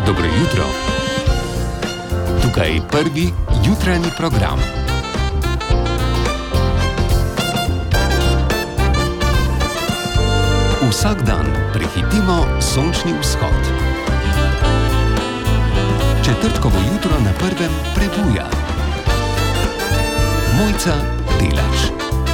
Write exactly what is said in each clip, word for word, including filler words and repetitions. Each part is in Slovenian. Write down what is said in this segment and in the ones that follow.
Dobro jutro. Tukaj je prvi jutranji program. Vsak dan prehitimo sončni vzhod. Četrtkovo jutro na prvem prebuja. Mojca Delač.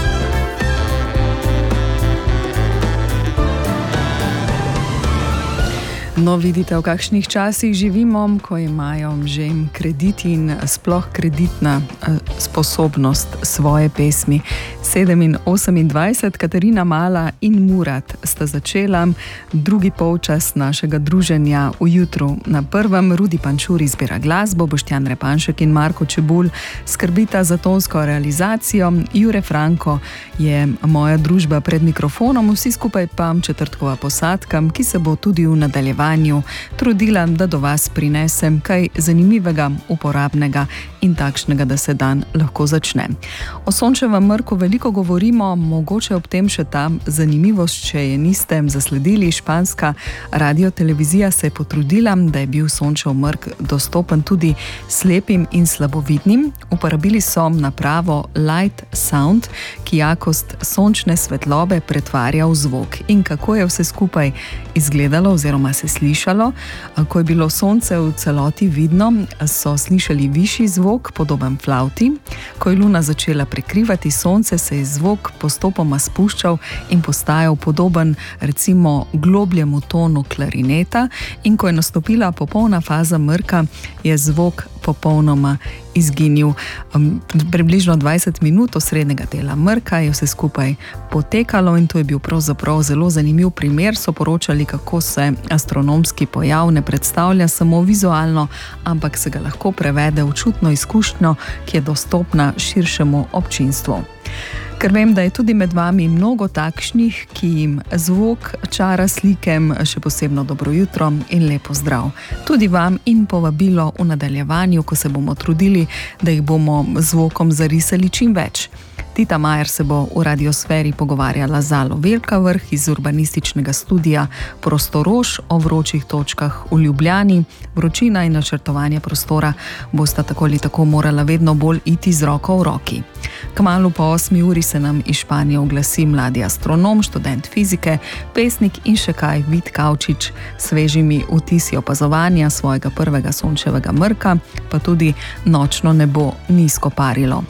No, vidite, v kakšnih časih živimo, ko imajo že kredit in sploh kreditna sposobnost svoje pesmi. sedem in osemindvajset, Katarina Mala in Murat sta začela drugi polčas našega druženja v jutru. Na prvem Rudi Pančur izbira glasbo, Boštjan Repanšek in Marko Čebulj skrbita za tonsko realizacijo, Jure Franko je moja družba pred mikrofonom, vsi skupaj pa četrtkova posadka, ki se bo tudi v nadaljevanju trudila, da do vas prinesem kaj zanimivega, uporabnega in takšnega, da se dan lahko začne. O Sončevem mrku veliko govorimo, mogoče ob tem še ta zanimivost, če je niste zasledili. Španska radiotelevizija se je potrudila, da je bil Sončev mrk dostopen tudi slepim in slabovidnim. Uporabili so napravo Light Sound, ki jakost sončne svetlobe pretvarja v zvok. In kako je vse skupaj izgledalo oziroma se slišalo? Ko je bilo sonce v celoti vidno, so slišali višji zvok, podoben flavti. Ko je luna začela prekrivati sonce, se je zvok postopoma spuščal in postajal podoben recimo globljemu tonu klarineta, in ko je nastopila popolna faza mrka, je zvok popolnoma izginil. Um, približno dvajset minut osrednjega dela mrka je vse skupaj potekalo in to je bil pravzaprav zelo zanimiv primer. So poročali, kako se astronomski pojav ne predstavlja samo vizualno, ampak se ga lahko prevede v čutno izkušnjo, ki je dostopna širšemu občinstvu. Ker vem, da je tudi med vami mnogo takšnih, ki jim zvok čara slikem, še posebno dobro jutro in lepo zdrav. Tudi vam in povabilo v nadaljevanju, ko se bomo trudili, da jih bomo zvokom zarisali čim več. Tita Majer se bo v radiosferi pogovarjala z Alo Velkavrh iz urbanističnega studija Prostorož o vročih točkah v Ljubljani. Vročina in načrtovanje prostora bosta tako ali tako morala vedno bolj iti z roko v roki. Kmalu po osmi uri se nam iz Španije oglasi mladi astronom, študent fizike, pesnik in še kaj Vid Kavčič s svežimi vtisi opazovanja svojega prvega sončevega mrka, pa tudi nočno nebo ni skoparilo.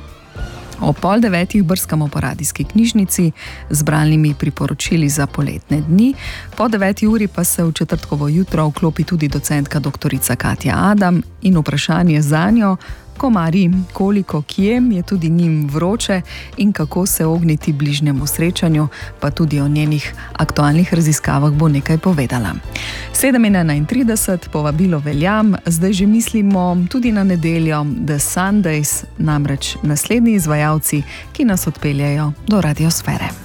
O pol devetih brskamo po radijski knjižnici z bralnimi priporočili za poletne dni. Po deveti uri pa se v četrtkovo jutro vklopi tudi docentka doktorica Katja Adam in vprašanje zanjo, komari, koliko, kje je tudi njim vroče in kako se ogniti bližnjemu srečanju, pa tudi o njenih aktualnih raziskavah bo nekaj povedala. sedem in enaintrideset, povabilo veljam, zdaj že mislimo tudi na nedeljo, The Sundays, namreč naslednji izvajalci, ki nas odpeljajo do radiosfere.